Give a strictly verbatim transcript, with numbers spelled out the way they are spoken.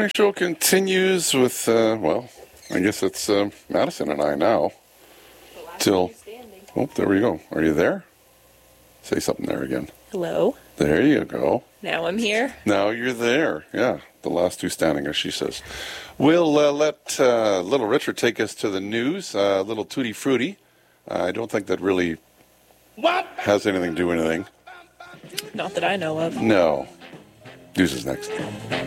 morning show continues with, uh, well, I guess it's uh, Madison and I now. Till, oh, there we go. Are you there? Say something there again. Hello. There you go. Now I'm here. Now you're there. Yeah, the last two standing, as she says. We'll uh, let uh, little Richard take us to the news. A uh, little tutti frutti. Uh, I don't think that really has anything to do with anything. Not that I know of. No. News is next.